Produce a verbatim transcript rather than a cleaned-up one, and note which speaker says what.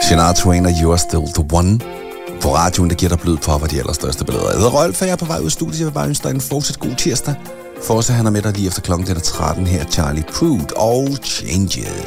Speaker 1: Shania Twain og You Are Still The One. På radioen, der giver dig blød for, hvad de allerstørste billeder. Jeg hedder Rolf, og jeg er på vej ud af studiet. Jeg vil bare ønske dig en fortsat god tirsdag. For os, han er med dig lige efter klokken tretten her. Charlie Puth og Changes.